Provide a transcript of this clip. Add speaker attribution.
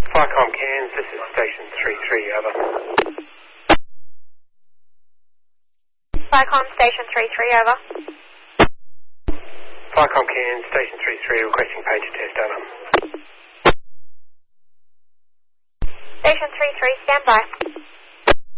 Speaker 1: Firecom Cairns, this is Station 33, over.
Speaker 2: Firecom Station 33, over.
Speaker 1: Firecom Cairns, Station 33, requesting pager test, over.
Speaker 2: Station 33, stand by.